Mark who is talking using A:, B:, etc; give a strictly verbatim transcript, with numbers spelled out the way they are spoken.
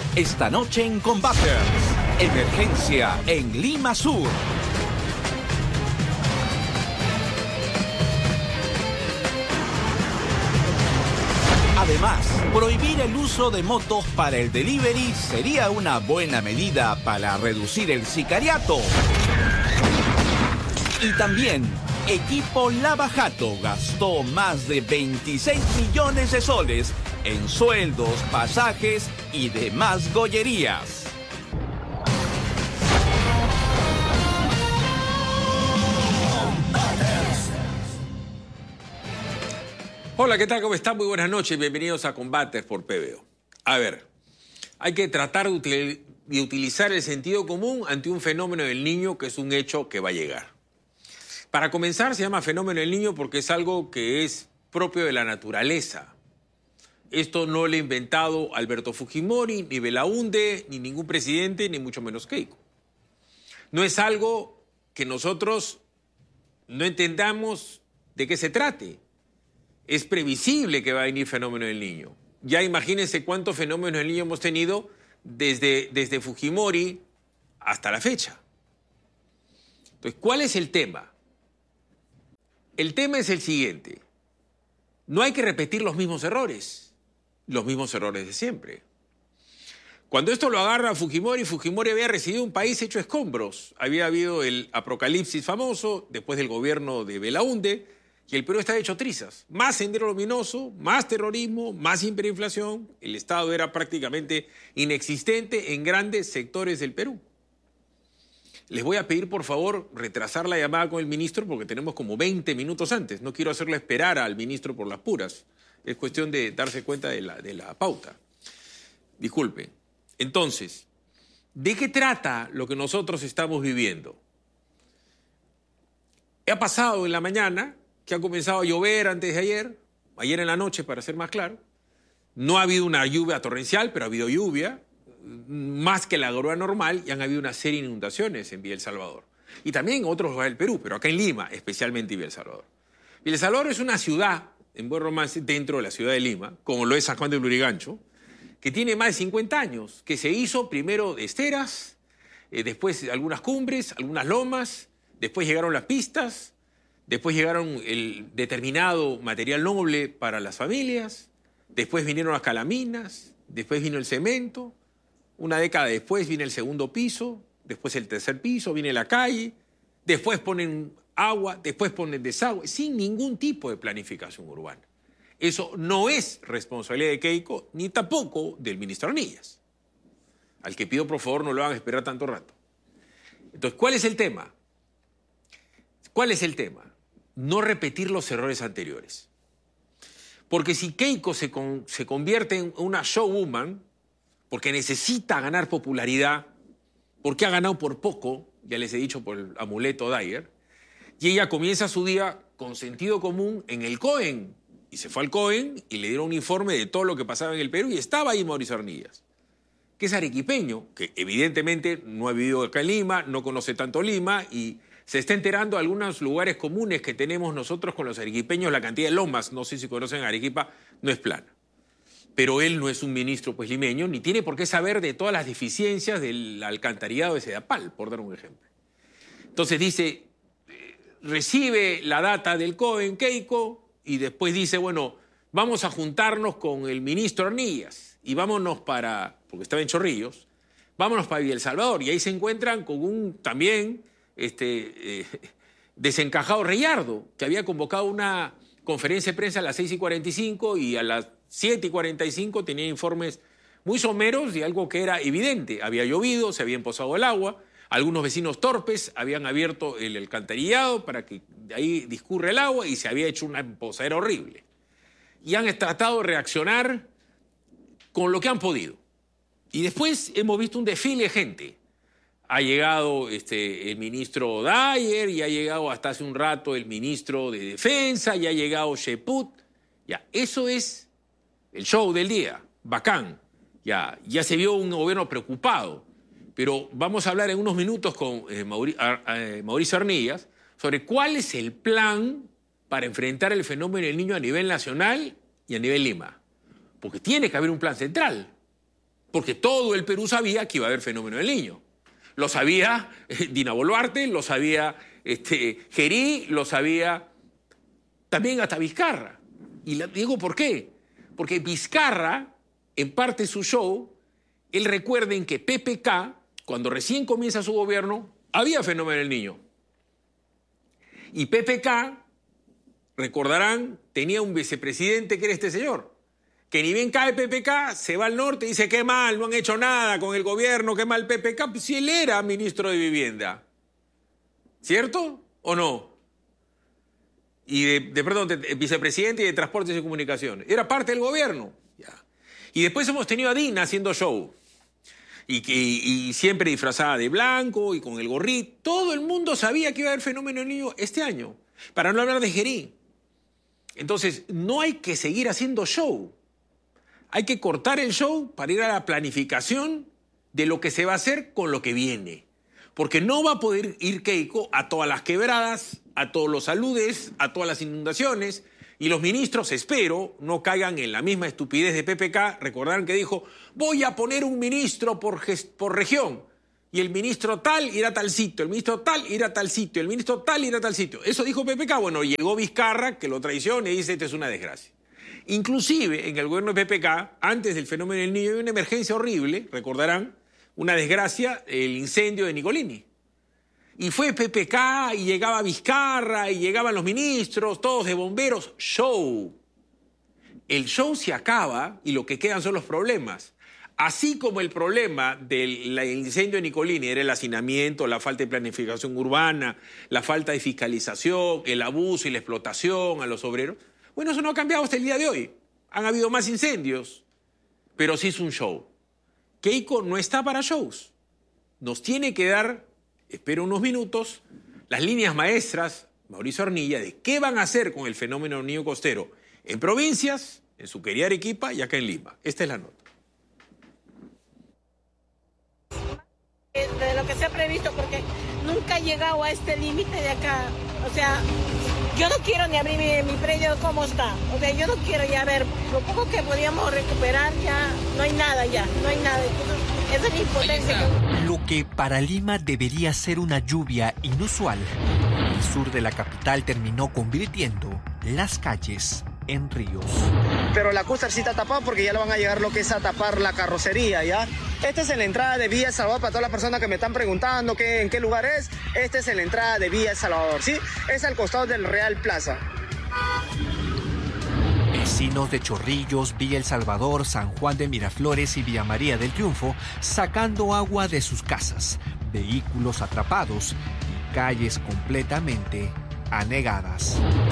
A: Esta noche en Combaters, emergencia en Lima Sur. Además, prohibir el uso de motos para el delivery sería una buena medida para reducir el sicariato. Y también, Equipo Lava Jato gastó más de veintiséis millones de soles en sueldos, pasajes y demás gollerías.
B: Hola, ¿qué tal? ¿Cómo están? Muy buenas noches. Bienvenidos a Combaters por P B O. A ver, hay que tratar de, util de utilizar el sentido común ante un fenómeno del Niño que es un hecho que va a llegar. Para comenzar, se llama fenómeno del Niño porque es algo que es propio de la naturaleza. Esto no lo ha inventado Alberto Fujimori, ni Belaúnde, ni ningún presidente, ni mucho menos Keiko. No es algo que nosotros no entendamos de qué se trate. Es previsible que va a venir fenómeno del Niño. Ya imagínense cuántos fenómenos del Niño hemos tenido desde, desde Fujimori hasta la fecha. Entonces, ¿cuál es el tema? El tema es el siguiente. No hay que repetir los mismos errores, los mismos errores de siempre. Cuando esto lo agarra Fujimori, Fujimori había recibido un país hecho escombros. Había habido el apocalipsis famoso, después del gobierno de Belaúnde, y el Perú estaba hecho trizas. Más sendero luminoso, más terrorismo, más hiperinflación. El Estado era prácticamente inexistente en grandes sectores del Perú. Les voy a pedir, por favor, retrasar la llamada con el ministro porque tenemos como veinte minutos antes. No quiero hacerle esperar al ministro por las puras. Es cuestión de darse cuenta de la, de la pauta. Disculpen. Entonces, ¿de qué trata lo que nosotros estamos viviendo? Ha pasado en la mañana que ha comenzado a llover antes de ayer, ayer en la noche para ser más claro. No ha habido una lluvia torrencial, pero ha habido lluvia, más que la grúa normal, y han habido una serie de inundaciones en Villa El Salvador. Y también en otros lugares del Perú, pero acá en Lima, especialmente en Villa El Salvador. Villa El Salvador es una ciudad, en buen romance, dentro de la ciudad de Lima, como lo es San Juan de Lurigancho, que tiene más de cincuenta años, que se hizo primero de esteras, eh, después algunas cumbres, algunas lomas, después llegaron las pistas, después llegaron el determinado material noble para las familias, después vinieron las calaminas, después vino el cemento, una década después viene el segundo piso, después el tercer piso, viene la calle, después ponen agua, después ponen desagüe, sin ningún tipo de planificación urbana. Eso no es responsabilidad de Keiko, ni tampoco del ministro Arnillas, al que pido por favor no lo hagan esperar tanto rato. Entonces, ¿cuál es el tema? ¿Cuál es el tema? No repetir los errores anteriores. Porque si Keiko se, con, se convierte en una showwoman, porque necesita ganar popularidad, porque ha ganado por poco, ya les he dicho por el amuleto Dyer, y ella comienza su día con sentido común en el COEN, y se fue al COEN y le dieron un informe de todo lo que pasaba en el Perú, y estaba ahí Mauricio Arnillas, que es arequipeño, que evidentemente no ha vivido acá en Lima, no conoce tanto Lima, y se está enterando de algunos lugares comunes que tenemos nosotros con los arequipeños. La cantidad de lomas, no sé si conocen Arequipa, no es plana. Pero él no es un ministro pues limeño, ni tiene por qué saber de todas las deficiencias del alcantarillado de Sedapal, por dar un ejemplo. Entonces dice, eh, recibe la data del COEN, Keiko, y después dice, bueno, vamos a juntarnos con el ministro Arnillas y vámonos para, porque estaba en Chorrillos, vámonos para Villa El Salvador. Y ahí se encuentran con un también este, eh, desencajado Reyardo, que había convocado una conferencia de prensa a las seis y cuarenta y cinco y a las siete y cuarenta y cinco tenía informes muy someros de algo que era evidente. Había llovido, se había empozado el agua, algunos vecinos torpes habían abierto el alcantarillado para que de ahí discurra el agua y se había hecho una empozadera horrible. Y han tratado de reaccionar con lo que han podido. Y después hemos visto un desfile de gente. Ha llegado este, el ministro Dyer, y ha llegado hasta hace un rato el ministro de Defensa, y ha llegado Sheput. Ya, eso es el show del día, bacán. Ya, ya se vio un gobierno preocupado. Pero vamos a hablar en unos minutos con eh, Mauri eh, Mauricio Arnillas sobre cuál es el plan para enfrentar el fenómeno del Niño a nivel nacional y a nivel Lima. Porque tiene que haber un plan central. Porque todo el Perú sabía que iba a haber fenómeno del Niño. Lo sabía eh, Dina Boluarte, lo sabía este, Gerí, lo sabía también hasta Vizcarra. Y le digo por qué. Porque Vizcarra, en parte de su show, él recuerden que P P K, cuando recién comienza su gobierno, había fenómeno del Niño. Y P P K, recordarán, tenía un vicepresidente que era este señor, que ni bien cae P P K, se va al norte y dice, qué mal, no han hecho nada con el gobierno, qué mal P P K, pues si él era ministro de Vivienda. ¿Cierto o no? Y de, de perdón, de, de vicepresidente y de Transportes y Comunicaciones. Era parte del gobierno. Ya. Y después hemos tenido a Dina haciendo show. Y, y, y siempre disfrazada de blanco y con el gorrito. Todo el mundo sabía que iba a haber fenómeno del Niño este año. Para no hablar de Gerí. Entonces, no hay que seguir haciendo show. Hay que cortar el show para ir a la planificación de lo que se va a hacer con lo que viene. Porque no va a poder ir Keiko a todas las quebradas, a todos los aludes, a todas las inundaciones. Y los ministros, espero, no caigan en la misma estupidez de P P K. Recordarán que dijo, voy a poner un ministro por, por región. Y el ministro tal irá a tal sitio, el ministro tal irá a tal sitio, el ministro tal irá a tal sitio. Eso dijo P P K. Bueno, llegó Vizcarra, que lo traiciona y dice, esto es una desgracia. Inclusive, en el gobierno de P P K, antes del fenómeno del Niño, había una emergencia horrible, recordarán, una desgracia, el incendio de Nicolini. Y fue P P K, y llegaba Vizcarra, y llegaban los ministros, todos de bomberos. Show. El show se acaba y lo que quedan son los problemas. Así como el problema del incendio de Nicolini era el hacinamiento, la falta de planificación urbana, la falta de fiscalización, el abuso y la explotación a los obreros. Bueno, eso no ha cambiado hasta el día de hoy. Han habido más incendios, pero sí es un show. Keiko no está para shows. Nos tiene que dar, espero unos minutos, las líneas maestras, Mauricio Arnilla, de qué van a hacer con el fenómeno del Niño costero en provincias, en su querida Arequipa y acá en Lima. Esta es la nota.
C: De lo que se ha previsto, porque nunca ha llegado a este límite de acá. O sea, yo no quiero ni abrir mi, mi predio como está. O sea, yo no quiero ya ver. Lo poco que podíamos recuperar ya no hay nada ya, no hay nada. Entonces, esa es mi impotencia.
D: Lo que para Lima debería ser una lluvia inusual, el sur de la capital terminó convirtiendo las calles en ríos.
E: Pero la costa sí está tapada porque ya lo van a llegar lo que es a tapar la carrocería, ¿ya? Esta es la entrada de Villa El Salvador para todas las personas que me están preguntando qué, en qué lugar es. Esta es la entrada de Villa El Salvador, ¿sí? Es al costado del Real Plaza.
D: Vecinos de Chorrillos, Villa El Salvador, San Juan de Miraflores y Villa María del Triunfo sacando agua de sus casas, vehículos atrapados y calles completamente anegadas.